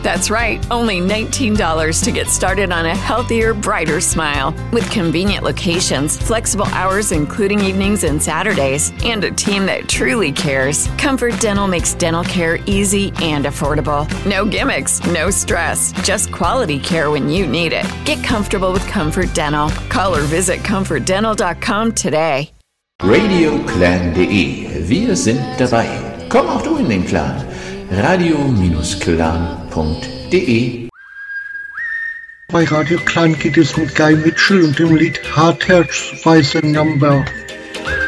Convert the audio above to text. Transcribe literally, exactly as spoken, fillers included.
That's right, only nineteen dollars to get started on a healthier, brighter smile. With convenient locations, flexible hours including evenings and Saturdays, and a team that truly cares, Comfort Dental makes dental care easy and affordable. No gimmicks, no stress, just quality care when you need it. Get comfortable with Comfort Dental. Call or visit comfort dental dot com today. radio clan punkt de. Wir sind dabei. Komm auch du in den Clan. radio Bindestrich clan punkt de. Bei Radio Clan geht es mit Guy Mitchell und dem Lied Hard Hearts Weiße Number.